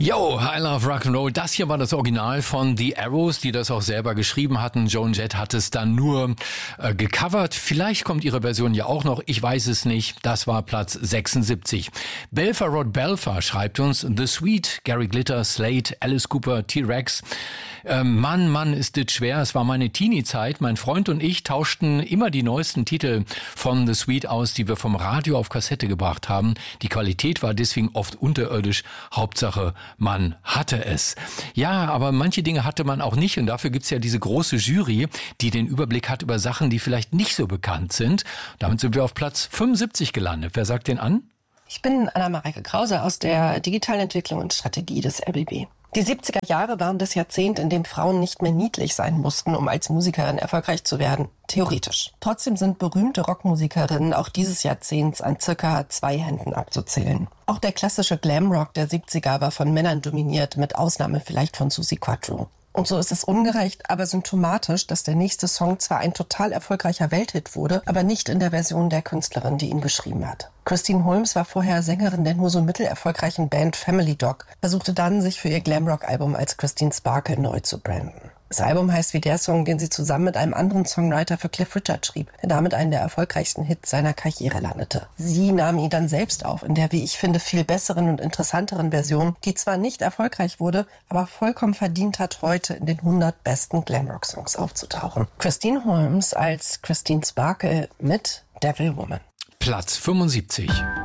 Yo, I love Rock'n'Roll. Das hier war das Original von The Arrows, die das auch selber geschrieben hatten. Joan Jett hat es dann nur gecovert. Vielleicht kommt ihre Version ja auch noch. Ich weiß es nicht. Das war Platz 76. Belfer Rod Belfer schreibt uns The Sweet, Gary Glitter, Slade, Alice Cooper, T-Rex. Mann, ist das schwer. Es war meine Teenie-Zeit. Mein Freund und ich tauschten immer die neuesten Titel von The Sweet aus, die wir vom Radio auf Kassette gebracht haben. Die Qualität war deswegen oft unterirdisch. Hauptsache, man hatte es. Ja, aber manche Dinge hatte man auch nicht und dafür gibt's ja diese große Jury, die den Überblick hat über Sachen, die vielleicht nicht so bekannt sind. Damit sind wir auf Platz 75 gelandet. Wer sagt den an? Ich bin Anna-Mareike Krause aus der digitalen Entwicklung und Strategie des RBB. Die 70er Jahre waren das Jahrzehnt, in dem Frauen nicht mehr niedlich sein mussten, um als Musikerin erfolgreich zu werden. Theoretisch. Trotzdem sind berühmte Rockmusikerinnen auch dieses Jahrzehnts an circa 2 Händen abzuzählen. Auch der klassische Glamrock der 70er war von Männern dominiert, mit Ausnahme vielleicht von Suzi Quatro. Und so ist es ungerecht, aber symptomatisch, dass der nächste Song zwar ein total erfolgreicher Welthit wurde, aber nicht in der Version der Künstlerin, die ihn geschrieben hat. Christine Holmes war vorher Sängerin der nur so mittelerfolgreichen Band Family Dog, versuchte dann, sich für ihr Glamrock-Album als Christine Sparkle neu zu branden. Das Album heißt wie der Song, den sie zusammen mit einem anderen Songwriter für Cliff Richard schrieb, der damit einen der erfolgreichsten Hits seiner Karriere landete. Sie nahm ihn dann selbst auf, in der, wie ich finde, viel besseren und interessanteren Version, die zwar nicht erfolgreich wurde, aber vollkommen verdient hat, heute in den 100 besten Glamrock-Songs aufzutauchen. Christine Holmes als Christine Sparkle mit Devil Woman. Platz 75.